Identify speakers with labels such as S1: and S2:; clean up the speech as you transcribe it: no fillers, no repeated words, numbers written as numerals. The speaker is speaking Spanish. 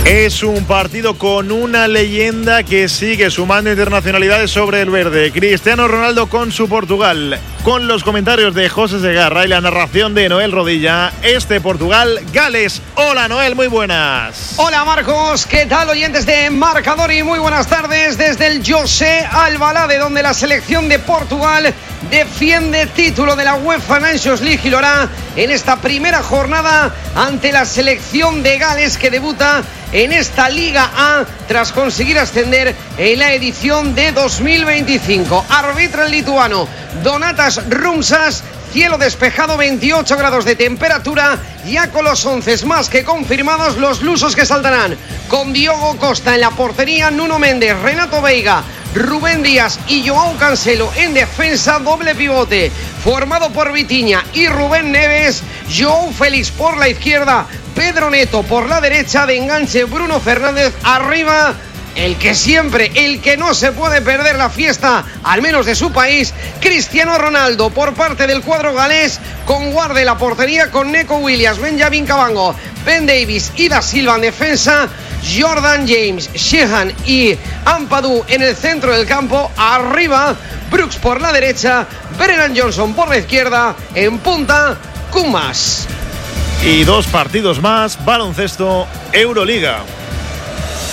S1: Es un partido con una leyenda que sigue sumando internacionalidades sobre el verde. Cristiano Ronaldo con su Portugal. Con los comentarios de José Segarra y la narración de Noel Rodilla. Portugal-Gales. Hola Noel, muy buenas.
S2: Hola Marcos, ¿qué tal oyentes de Marcador? Y muy buenas tardes desde el José Alvalade, donde la selección de Portugal defiende título de la UEFA Nations League y lo hará en esta primera jornada ante la selección de Gales, que debuta en esta Liga A tras conseguir ascender en la edición de 2025. Arbitra el lituano Donatas Rumšas. Cielo despejado, 28 grados de temperatura, ya con los 11 más que confirmados los lusos que saltarán. Con Diogo Costa en la portería, Nuno Méndez, Renato Veiga, Rubén Díaz y João Cancelo en defensa, doble pivote formado por Vitinha y Rubén Neves. João Félix por la izquierda, Pedro Neto por la derecha, de enganche Bruno Fernández. Arriba el que siempre, el que no se puede perder la fiesta, al menos de su país, Cristiano Ronaldo por parte del cuadro galés, con guarda en la portería con Neco Williams, Benjamin Cabango, Ben Davies y Da Silva en defensa, Jordan James, Sheehan y Ampadu en el centro del campo. Arriba Brooks por la derecha, Brennan Johnson por la izquierda, en punta Kumas.
S1: Y dos partidos más, baloncesto, Euroliga.